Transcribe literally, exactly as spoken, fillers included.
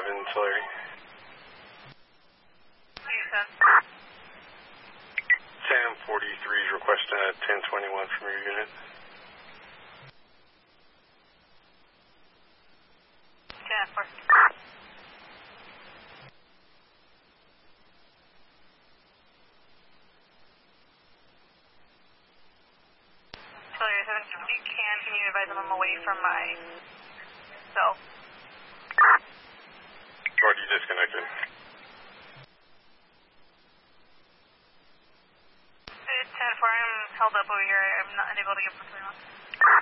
seven, Tulare. Sam forty-three is requesting a ten twenty-one from your unit. ten four. Tulare seven, if you can, can you advise them I'm away from my cell? Already disconnected. ten four, I'm held up over here. I'm not unable to get what's going on.